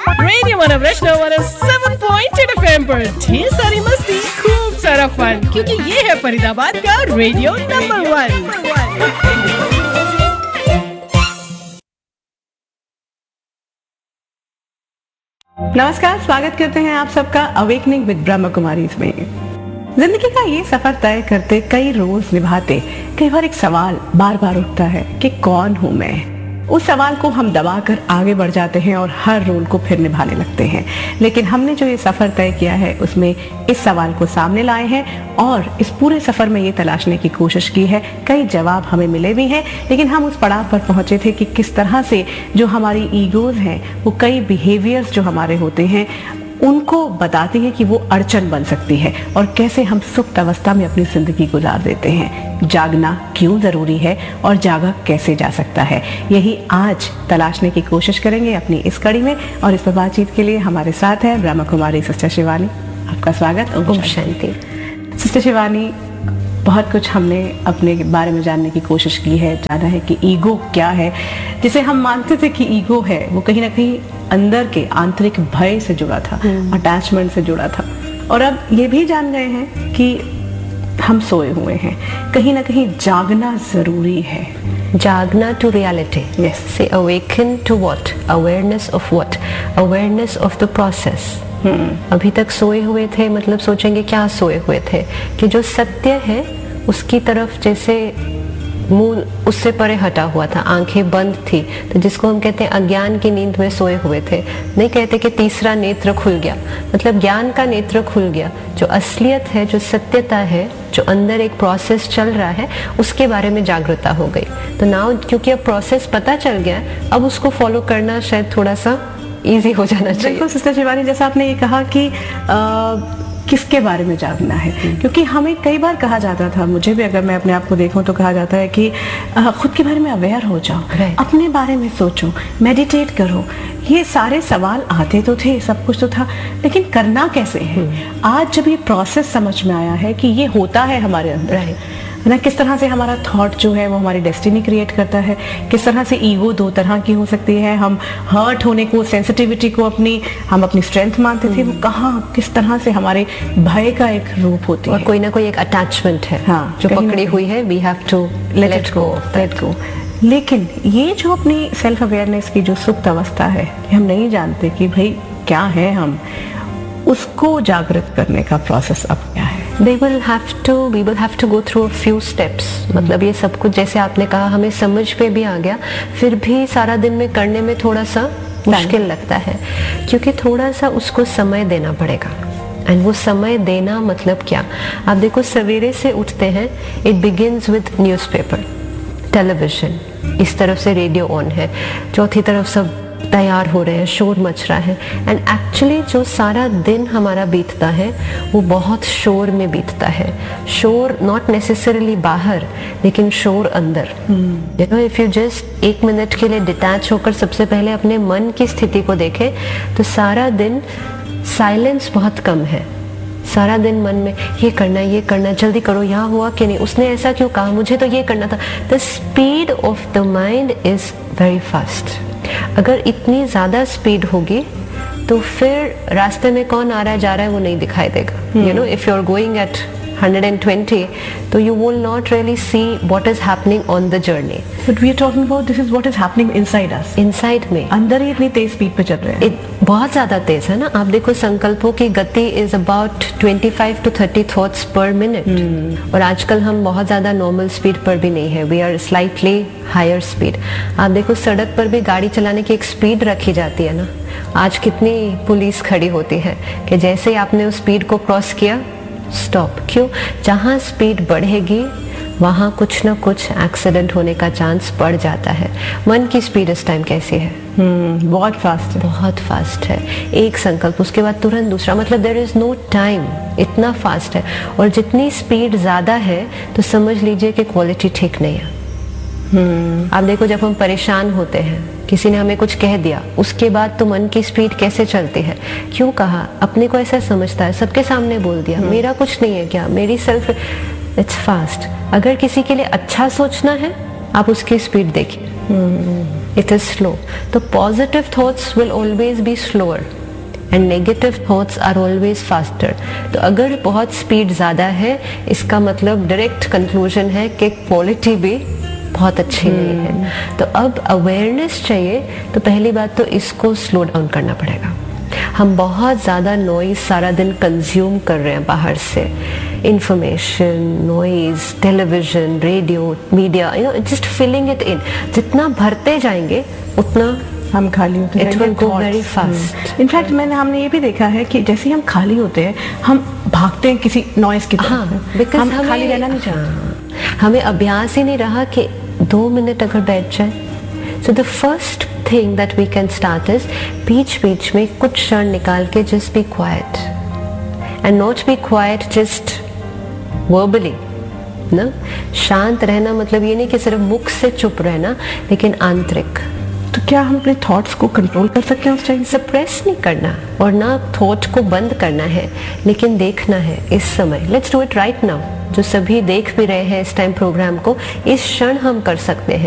Radio मनोरंजन 107.8 FM पर ढेर सारी मस्ती, खूब सारा फन, क्योंकि ये है फरीदाबाद का रेडियो नंबर 1। नमस्कार, स्वागत करते हैं आप सबका अवेकनिंग विद ब्रह्म कुमारी में। जिंदगी का ये सफर तय करते, कई रोज निभाते, कई बार एक सवाल बार बार उठता है कि कौन हूं मैं। उस सवाल को हम दबाकर आगे बढ़ जाते हैं और हर रोल को फिर निभाने लगते हैं। लेकिन हमने जो ये सफर तय किया है उसमें इस सवाल को सामने लाए हैं और इस पूरे सफर में ये तलाशने की कोशिश की है। कई जवाब हमें मिले भी हैं, लेकिन हम उस पड़ाव पर पहुंचे थे कि किस तरह से जो हमारी ईगोज हैं, वो कई बिहेवियर्स जो हमारे होते हैं उनको बताती है कि वो अड़चन बन सकती है और कैसे हम सुप्त अवस्था में अपनी जिंदगी गुजार देते हैं। जागना क्यों जरूरी है और जागा कैसे जा सकता है, यही आज तलाशने की कोशिश करेंगे अपनी इस कड़ी में। और इस पर बातचीत के लिए हमारे साथ है ब्रह्म कुमारी सिस्टर शिवानी। आपका स्वागत। ओम शांति। सिस्टर शिवानी, बहुत कुछ हमने अपने बारे में जानने की कोशिश की है, जाना है कि ईगो क्या है। जिसे हम मानते थे कि ईगो है, वो कहीं ना कहीं अंदर के आंतरिक भय से जुड़ा था, अटैचमेंट से जुड़ा था। और अब ये भी जान गए हैं कि हम सोए हुए हैं, कहीं ना कहीं जागना जरूरी है। जागना टू रियलिटी। Yes. से awaken to what? Awareness of what? Awareness of the process. अभी तक सोए हुए थे, मतलब सोचेंगे क्या सोए हुए थे, कि जो सत्य है उसकी तरफ जैसे मुंह उससे परे हटा हुआ था, आंखें बंद थी, तो जिसको हम कहते हैं अज्ञान की नींद में सोए हुए थे। नहीं कहते कि तीसरा नेत्र खुल गया, मतलब ज्ञान का नेत्र खुल गया। जो असलियत है, जो सत्यता है, जो अंदर एक प्रोसेस चल रहा है, उसके बारे में जागरूकता हो गई। तो नाउ क्योंकि अब प्रोसेस पता चल गया, अब उसको फॉलो करना शायद थोड़ा सा इजी हो जाना चाहिए। बिल्कुल सिस्टर शिवानी, जैसा आपने ये कहा कि किसके बारे में जागना है, क्योंकि हमें कई बार कहा जाता था, मुझे भी अगर मैं अपने आप को देखूं तो कहा जाता है कि खुद के बारे में अवेयर हो जाओ, अपने बारे में सोचो, मेडिटेट करो। ये सारे सवाल आते तो थे, सब कुछ तो था, लेकिन करना कैसे है। आज जब ये प्रोसेस समझ में आया है कि ये होता है हमारे अंदर, ना किस तरह से हमारा थॉट जो है वो हमारी डेस्टिनी क्रिएट करता है, किस तरह से ईगो दो तरह की हो सकती है। हम हर्ट होने को, सेंसिटिविटी को हम अपनी स्ट्रेंथ मानते थे, वो कहाँ किस तरह से हमारे भय का एक रूप होती है, और कोई ना कोई एक अटैचमेंट है, हाँ, जो पकड़ी हुई है। We have to let go. लेकिन ये जो अपनी सेल्फ अवेयरनेस की जो सुप्त अवस्था है, कि हम नहीं जानते कि भाई क्या है हम, उसको जागृत करने का प्रोसेस अब क्या है? we will have to go through a few steps। मतलब ये सब कुछ जैसे आपने कहा हमें समझ पे भी आ गया, फिर भी सारा दिन में करने में थोड़ा सा मुश्किल लगता है, क्योंकि थोड़ा सा उसको समय देना पड़ेगा। एंड वो समय देना मतलब क्या? आप देखो, सवेरे से उठते हैं, it begins with newspaper, television, इस तरफ से रेडियो ऑन है, चौथी तरफ सब तैयार हो रहे हैं, शोर मच रहा है। एंड एक्चुअली जो सारा दिन हमारा बीतता है वो बहुत शोर में बीतता है। शोर नॉट नेसेसरली बाहर, लेकिन शोर अंदर। You know, if you just एक मिनट के लिए डिटैच होकर सबसे पहले अपने मन की स्थिति को देखें, तो सारा दिन साइलेंस बहुत कम है। सारा दिन मन में ये करना, जल्दी करो, यहाँ हुआ कि नहीं, उसने ऐसा क्यों कहा, मुझे तो ये करना था। The speed of the mind is very fast. अगर इतनी ज़्यादा स्पीड होगी तो फिर रास्ते में कौन आ रहा है जा रहा है वो नहीं दिखाई देगा। You know, if you are going at 120, तो you will not really see what is happening on the journey. But we are talking about this is what is happening inside us. Inside में अंदर ही इतनी तेज speed पे चल रहे हैं। बहुत ज़्यादा तेज है ना। आप देखो, संकल्पों की गति is about 25 to 30 thoughts per minute। और आजकल हम बहुत ज़्यादा नॉर्मल स्पीड पर भी नहीं है, we are slightly higher speed। आप देखो, सड़क पर भी गाड़ी चलाने की एक स्पीड रखी जाती है ना। आज कितनी पुलिस खड़ी होती है कि जैसे ही आपने उस स्पीड को क्रॉस किया, स्टॉप। क्यों? जहाँ स्पीड बढ़ेगी वहाँ कुछ ना कुछ एक्सीडेंट होने का चांस बढ़ जाता है। मन की स्पीड इस टाइम कैसी है? बहुत फास्ट है, बहुत फास्ट है। एक संकल्प, उसके बाद तुरंत दूसरा, मतलब देयर इज नो टाइम, इतना फास्ट है। और जितनी स्पीड ज़्यादा है तो समझ लीजिए कि क्वालिटी ठीक नहीं है। आप देखो, जब हम परेशान होते हैं, किसी ने हमें कुछ कह दिया, उसके बाद तो मन की स्पीड कैसे चलती है? क्यों कहा? अपने को ऐसा समझता है, सबके सामने बोल दिया, मेरा कुछ नहीं है क्या, मेरी सेल्फ, इट्स फास्ट। अगर किसी के लिए अच्छा सोचना है, आप उसकी स्पीड देखिए, इट इज स्लो. तो positive thoughts will always be slower and negative thoughts are always faster. तो अगर बहुत स्पीड ज़्यादा है, इसका मतलब डायरेक्ट कंक्लूजन है कि क्वालिटी भी बहुत अच्छी नहीं है. तो अब अवेयरनेस चाहिए. तो पहली बात तो इसको स्लो डाउन करना पड़ेगा. हम बहुत ज़्यादा नॉइज सारा दिन कंज्यूम कर रहे हैं बाहर से, information, noise, television, radio, media, just filling it in. जितना भरते जाएंगे उतना हम खाली होते हैं. It will go very fast. In fact हमने ये भी देखा है कि जैसे ही हम खाली होते हैं हम भागते हैं किसी नॉइज की तरफ. बिकॉज हम खाली रहना नहीं चाहते. हमें अभ्यास ही नहीं रहा कि 2 मिनट अगर बैठ जाए. So the first thing that we can start is बीच में कुछ क्षण निकाल के just be quiet and not be quite just verbally ना. शांत रहना मतलब ये नहीं कि सिर्फ मुख से चुप रहना, लेकिन आंतरिक. तो क्या हम अपने थॉट्स को कंट्रोल कर सकते हैं उस टाइम? सप्रेस नहीं करना और ना थॉट को बंद करना है, लेकिन देखना है इस समय. Let's do it right now. जो सभी देख भी रहे हैं इस टाइम प्रोग्राम को, इस क्षण हम कर सकते हैं.